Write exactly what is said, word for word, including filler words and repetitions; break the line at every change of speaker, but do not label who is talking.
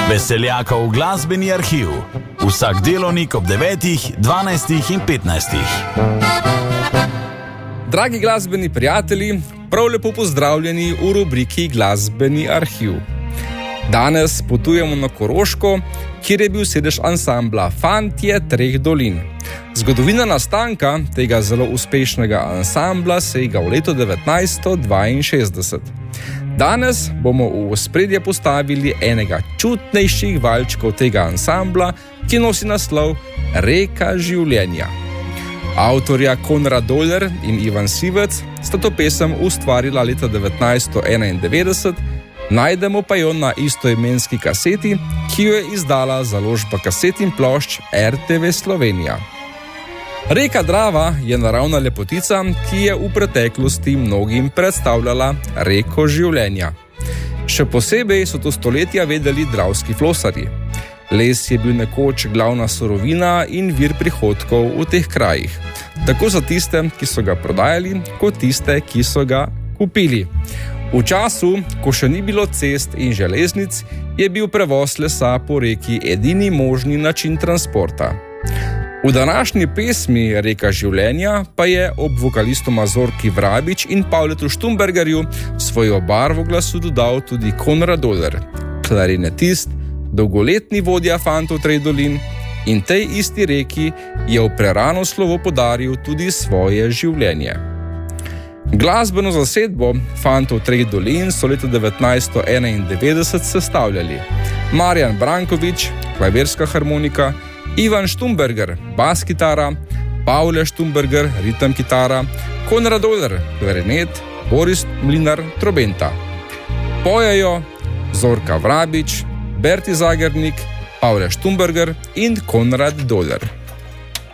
Veseljakov glasbeni arhiv. Vsak delovnik ob devetih, dvanajstih in petnajstih.
Dragi glasbeni prijatelji, prav lepo pozdravljeni v rubriki Glasbeni arhiv. Danes potujemo na Koroško, kjer je bil sedež ansambla Fantje treh dolin. Zgodovina nastanka tega zelo uspešnega ansambla sega v leto devetnajststo dvainšestdeset. Danes bomo v ospredje postavili enega čutnejših valčkov tega ansambla, ki nosi naslov Reka življenja. Avtorja Konrad Doler in Ivan Sivec sta to pesem ustvarila leta devetnajststo enaindevetdeset, najdemo pa jo na istoimenski kaseti, ki jo je izdala založba kaset in plošč er te ve Slovenija. Reka Drava je naravna lepotica, ki je v preteklosti mnogim predstavljala reko življenja. Še posebej so to stoletja vedeli dravski flosarji. Les je bil nekoč glavna surovina in vir prihodkov v teh krajih. Tako za tiste, ki so ga prodajali, kot tiste, ki so ga kupili. V času, ko še ni bilo cest in železnic, je bil prevoz lesa po reki edini možni način transporta. V današnji pesmi Reka življenja pa je ob vokalistoma Zorki Vrabič in Pavletu Štumbergerju svojo barvo glasu dodal tudi Konrad Doler, klarinetist, dolgoletni vodja Fantov treh dolin, in tej isti reki je v prerano slovo podaril tudi svoje življenje. Glasbeno zasedbo Fantov treh dolin so leta devetnajststo enaindevetdeset sestavljali Marjan Brankovič, klavirska harmonika, Ivan Štumberger, bas kitara, Pavle Štumberger, ritem kitara, Konrad Doler, klarinet, Boris Mlinar, trobenta. Pojejo Zorka Vrabič, Berti Zagernik, Pavle Štumberger in Konrad Doler.